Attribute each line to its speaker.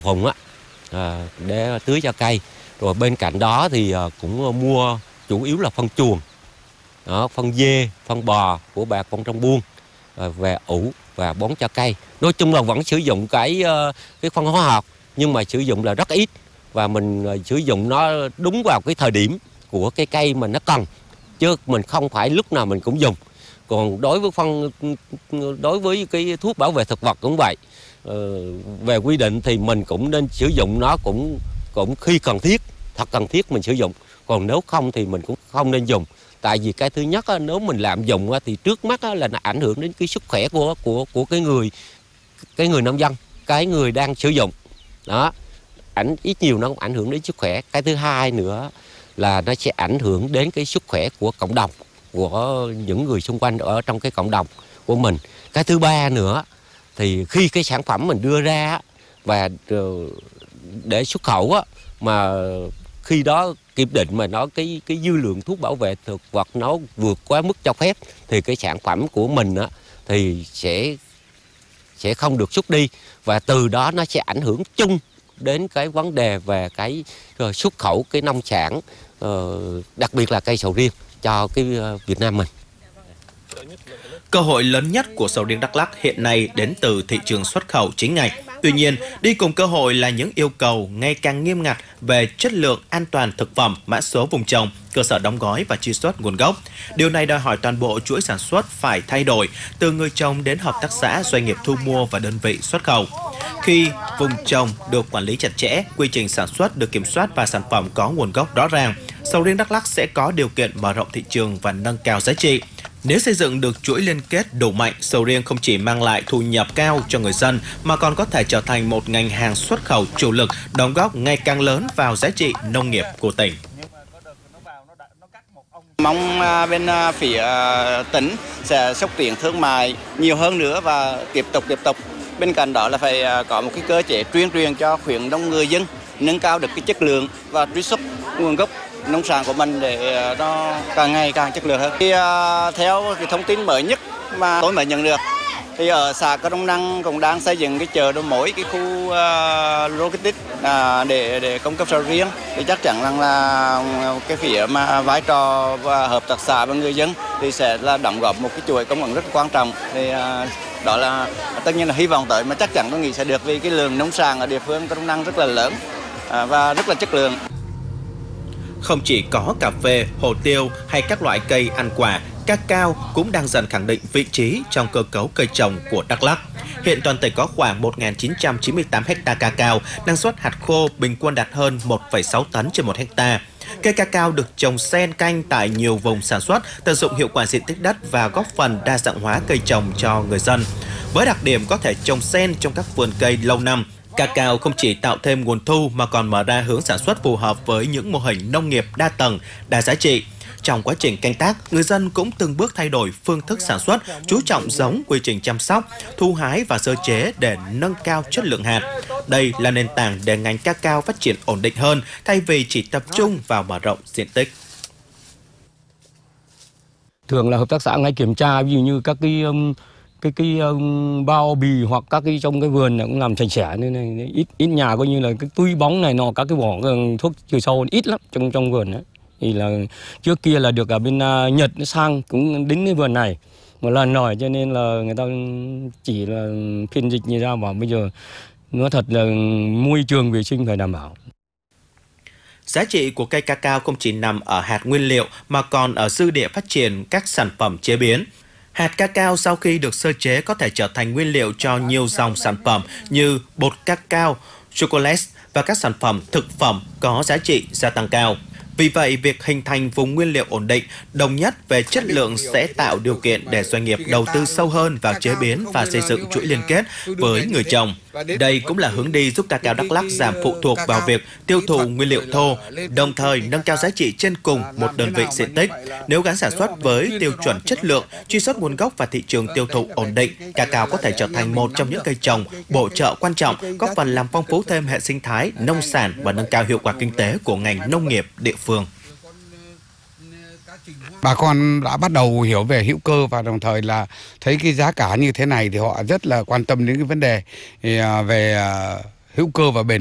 Speaker 1: phùng á, để tưới cho cây. Rồi bên cạnh đó thì cũng mua chủ yếu là phân chuồng, phân dê, phân bò của bà con trong buôn về ủ và bón cho cây. Nói chung là vẫn sử dụng cái phân hóa học, nhưng mà sử dụng là rất ít, và mình sử dụng nó đúng vào cái thời điểm của cái cây mà nó cần, chứ mình không phải lúc nào mình cũng dùng. Còn đối với cái thuốc bảo vệ thực vật cũng vậy, về quy định thì mình cũng nên sử dụng nó cũng khi cần thiết, thật cần thiết mình sử dụng, còn nếu không thì mình cũng không nên dùng. Tại vì cái thứ nhất nếu mình lạm dụng thì trước mắt là nó ảnh hưởng đến cái sức khỏe của cái người nông dân, cái người đang sử dụng đó, ít nhiều nó cũng ảnh hưởng đến sức khỏe. Cái thứ hai nữa là nó sẽ ảnh hưởng đến cái sức khỏe của cộng đồng, của những người xung quanh ở trong cái cộng đồng của mình. Cái thứ ba nữa thì khi cái sản phẩm mình đưa ra và để xuất khẩu mà khi đó kiểm định mà nó cái dư lượng thuốc bảo vệ thực vật nó vượt quá mức cho phép, thì cái sản phẩm của mình thì sẽ không được xuất đi, và từ đó nó sẽ ảnh hưởng chung đến cái vấn đề về cái xuất khẩu cái nông sản, đặc biệt là cây sầu riêng cho cái Việt Nam mình.
Speaker 2: Cơ hội lớn nhất của sầu riêng Đắk Lắk hiện nay đến từ thị trường xuất khẩu chính ngạch. Tuy nhiên, đi cùng cơ hội là những yêu cầu ngày càng nghiêm ngặt về chất lượng, an toàn thực phẩm, mã số vùng trồng, cơ sở đóng gói và truy xuất nguồn gốc. Điều này đòi hỏi toàn bộ chuỗi sản xuất phải thay đổi, từ người trồng đến hợp tác xã, doanh nghiệp thu mua và đơn vị xuất khẩu. Khi vùng trồng được quản lý chặt chẽ, quy trình sản xuất được kiểm soát và sản phẩm có nguồn gốc rõ ràng, sầu riêng Đắk Lắk sẽ có điều kiện mở rộng thị trường và nâng cao giá trị. Nếu xây dựng được chuỗi liên kết đủ mạnh, sầu riêng không chỉ mang lại thu nhập cao cho người dân mà còn có thể trở thành một ngành hàng xuất khẩu chủ lực, đóng góp ngày càng lớn vào giá trị nông nghiệp của tỉnh.
Speaker 3: Mong bên phía tỉnh sẽ xúc tiến thương mại nhiều hơn nữa và tiếp tục. Bên cạnh đó là phải có một cái cơ chế tuyên truyền cho khuyến nông người dân nâng cao được cái chất lượng và truy xuất nguồn gốc nông sản của mình để nó càng ngày càng chất lượng hơn. Thì theo cái thông tin mới nhất mà tôi mới nhận được thì ở xã Crong Năng cũng đang xây dựng cái chợ đầu mối, cái khu logistics để cung cấp sầu riêng. Thì chắc chắn rằng là cái phía mà vai trò và hợp tác xã và người dân thì sẽ là đóng góp một cái chuỗi cung ứng rất quan trọng. Thì đó là tất nhiên là hy vọng tới, mà chắc chắn tôi nghĩ sẽ được, vì cái lượng nông sản ở địa phương Crong Năng rất là lớn và rất là chất lượng.
Speaker 2: Không chỉ có cà phê, hồ tiêu hay các loại cây ăn quả, cacao cũng đang dần khẳng định vị trí trong cơ cấu cây trồng của Đắk Lắk. Hiện toàn tỉnh có khoảng 1.998 ha cacao, năng suất hạt khô bình quân đạt hơn 1,6 tấn trên 1 ha. Cây cacao được trồng xen canh tại nhiều vùng sản xuất, tận dụng hiệu quả diện tích đất và góp phần đa dạng hóa cây trồng cho người dân. Với đặc điểm có thể trồng xen trong các vườn cây lâu năm, cacao không chỉ tạo thêm nguồn thu mà còn mở ra hướng sản xuất phù hợp với những mô hình nông nghiệp đa tầng, đa giá trị. Trong quá trình canh tác, người dân cũng từng bước thay đổi phương thức sản xuất, chú trọng giống, quy trình chăm sóc, thu hái và sơ chế để nâng cao chất lượng hạt. Đây là nền tảng để ngành cacao phát triển ổn định hơn, thay vì chỉ tập trung vào mở rộng diện tích.
Speaker 4: Thường là hợp tác xã ngay kiểm tra, ví dụ như các cái bao bì hoặc các cái trong cái vườn cũng làm sạch sẽ, nên ít nhà coi như là cái túi bóng này nọ, các cái vỏ thuốc trừ sâu ít lắm trong vườn đấy. Thì là trước kia là được ở bên Nhật nó sang cũng đến cái vườn này một lần rồi, cho nên là người ta chỉ là phiên dịch như ra, mà bây giờ nó thật là môi trường vệ sinh phải đảm bảo.
Speaker 2: Giá trị của cây cacao không chỉ nằm ở hạt nguyên liệu mà còn ở dư địa phát triển các sản phẩm chế biến. Hạt cacao sau khi được sơ chế có thể trở thành nguyên liệu cho nhiều dòng sản phẩm như bột cacao, chocolate và các sản phẩm thực phẩm có giá trị gia tăng cao. Vì vậy, việc hình thành vùng nguyên liệu ổn định, đồng nhất về chất lượng sẽ tạo điều kiện để doanh nghiệp đầu tư sâu hơn vào chế biến và xây dựng chuỗi liên kết với người trồng. Đây cũng là hướng đi giúp cacao Đắk Lắk giảm phụ thuộc vào việc tiêu thụ nguyên liệu thô, đồng thời nâng cao giá trị trên cùng một đơn vị diện tích. Nếu gắn sản xuất với tiêu chuẩn chất lượng, truy xuất nguồn gốc và thị trường tiêu thụ ổn định, cacao có thể trở thành một trong những cây trồng bổ trợ quan trọng, góp phần làm phong phú thêm hệ sinh thái nông sản và nâng cao hiệu quả kinh tế của ngành nông nghiệp địa phương.
Speaker 5: Bà con đã bắt đầu hiểu về hữu cơ và đồng thời là thấy cái giá cả như thế này thì họ rất là quan tâm đến cái vấn đề về hữu cơ và bền